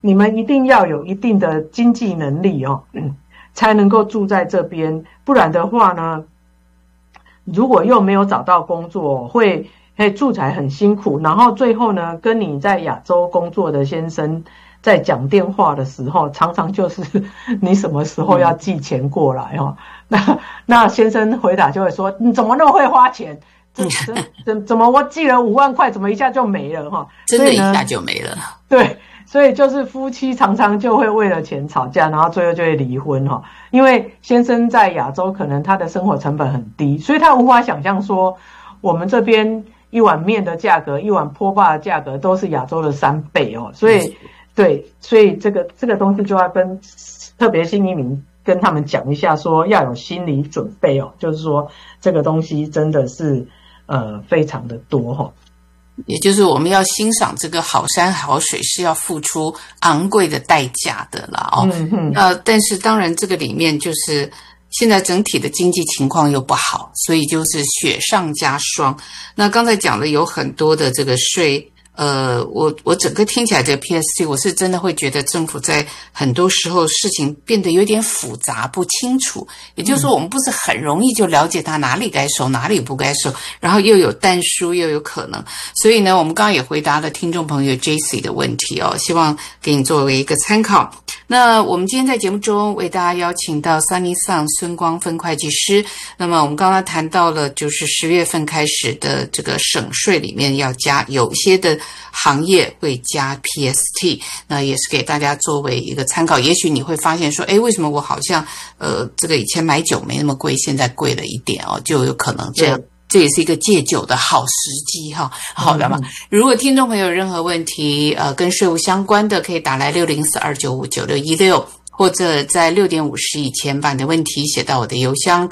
你们一定要有一定的经济能力才能够住在这边，不然的话呢，如果又没有找到工作，会住起来很辛苦，然后最后呢，跟你在亚洲工作的先生在讲电话的时候，常常就是你什么时候要寄钱过来那先生回答就会说，你怎么那么会花钱？怎么我寄了5万块，怎么一下就没了真的一下就没了。 对，所以就是夫妻常常就会为了钱吵架，然后最后就会离婚因为先生在亚洲可能他的生活成本很低，所以他无法想象说我们这边一碗面的价格，一碗波霸的价格都是亚洲的3倍所以对，所以这个东西就要跟特别新移民跟他们讲一下，说要有心理准备就是说这个东西真的是非常的多也就是我们要欣赏这个好山好水是要付出昂贵的代价的啦但是当然这个里面就是现在整体的经济情况又不好，所以就是雪上加霜。那刚才讲的有很多的这个税我整个听起来这个 PSC 我是真的会觉得政府在很多时候事情变得有点复杂不清楚，也就是说我们不是很容易就了解它哪里该收哪里不该收，然后又有但书又有可能，所以呢我们刚刚也回答了听众朋友 JC 的问题希望给你作为一个参考。那我们今天在节目中为大家邀请到 Sunny Song 孙光芬会计师，那么我们刚刚谈到了就是10月份开始的这个省税里面要加，有些的行业会加 PST， 那也是给大家作为一个参考。也许你会发现说为什么我好像这个以前买酒没那么贵，现在贵了一点就有可能这样，这也是一个戒酒的好时机好的吗？如果听众朋友有任何问题跟税务相关的，可以打来604-295-9616，或者在6点50以前把你的问题写到我的邮箱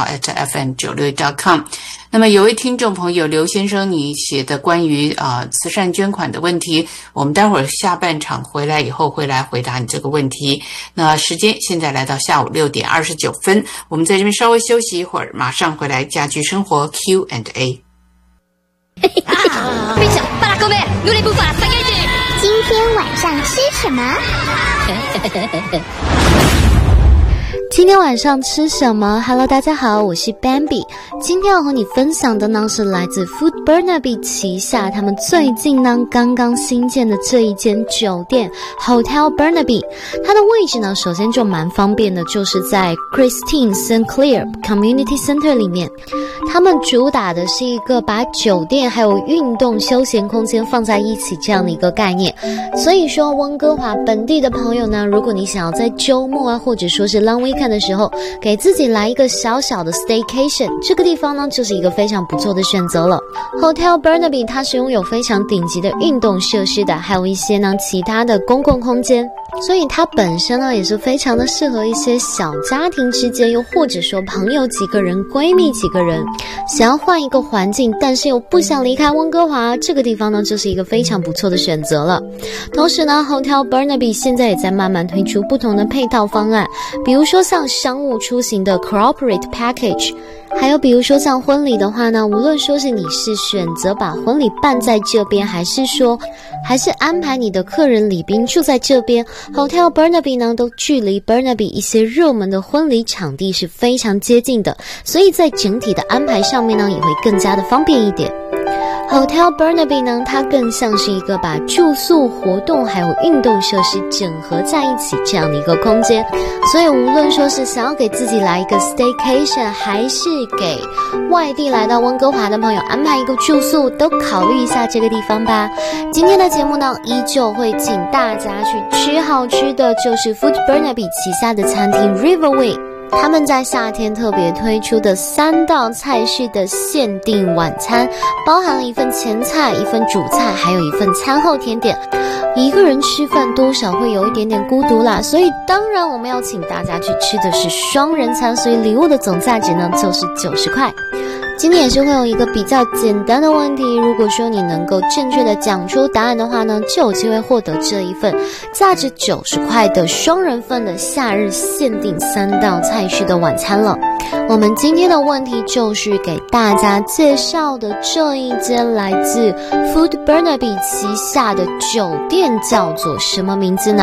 carmenshaw@fm96.com。 那么有位听众朋友刘先生，你写的关于慈善捐款的问题，我们待会儿下半场回来以后会来回答你这个问题。那时间现在来到下午6点29分，我们在这边稍微休息一会儿，马上回来家居生活 Q&A。 今天晚上吃什么？ 今天晚上吃什么 ？Hello， 大家好，我是 Bambi。今天要和你分享的呢是来自 Food Burnaby 旗下他们最近呢刚刚新建的这一间酒店 Hotel Burnaby。它的位置呢，首先就蛮方便的，就是在 Christine St. Clair Community Center 里面。他们主打的是一个把酒店还有运动休闲空间放在一起这样的一个概念。所以说，温哥华本地的朋友呢，如果你想要在周末啊，或者说是 long weekend 的时候，给自己来一个小小的 staycation， 这个地方呢就是一个非常不错的选择了。Hotel Burnaby 它是拥有非常顶级的运动设施的，还有一些呢其他的公共空间，所以它本身呢也是非常的适合一些小家庭之间，又或者说朋友几个人、闺蜜几个人，想要换一个环境，但是又不想离开温哥华，这个地方呢就是一个非常不错的选择了。同时呢 Hotel Burnaby 现在也在慢慢推出不同的配套方案，比如说像商务出行的 Corporate Package， 还有比如说像婚礼的话呢，无论说是你是选择把婚礼办在这边，还是安排你的客人礼宾住在这边， Hotel Burnaby 呢都距离 Burnaby 一些热门的婚礼场地是非常接近的，所以在整体的安排上面呢也会更加的方便一点。Hotel Burnaby 呢，它更像是一个把住宿、活动还有运动设施整合在一起这样的一个空间，所以无论说是想要给自己来一个 staycation， 还是给外地来到温哥华的朋友安排一个住宿，都考虑一下这个地方吧。今天的节目呢，依旧会请大家去吃好吃的，就是 Food Burnaby 旗下的餐厅 Riverway。他们在夏天特别推出的3道菜式的限定晚餐，包含了一份前菜、一份主菜，还有一份餐后甜点。一个人吃饭多少会有一点点孤独啦，所以当然我们要请大家去吃的是双人餐，所以礼物的总价值呢就是90块。今天也是会有一个比较简单的问题，如果说你能够正确的讲出答案的话呢，就有机会获得这一份价值90块的双人份的夏日限定3道菜式的晚餐了。我们今天的问题就是给大家介绍的这一间来自 Food Burnaby 旗下的酒店叫做什么名字呢？